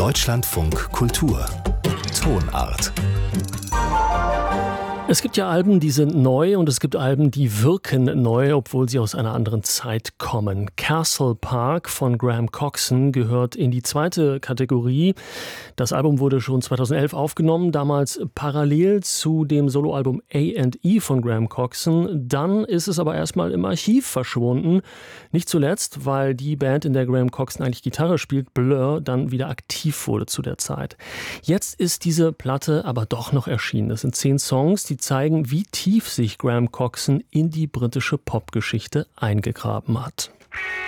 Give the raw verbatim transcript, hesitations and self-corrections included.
Deutschlandfunk Kultur Tonart. Es gibt ja Alben, die sind neu und es gibt Alben, die wirken neu, obwohl sie aus einer anderen Zeit kommen. Castle Park von Graham Coxon gehört in die zweite Kategorie. Das Album wurde schon zweitausendelf aufgenommen, damals parallel zu dem Soloalbum A and E von Graham Coxon. Dann ist es aber erstmal im Archiv verschwunden. Nicht zuletzt, weil die Band, in der Graham Coxon eigentlich Gitarre spielt, Blur, dann wieder aktiv wurde zu der Zeit. Jetzt ist diese Platte aber doch noch erschienen. Es sind zehn Songs, die zeigen, wie tief sich Graham Coxon in die britische Popgeschichte eingegraben hat.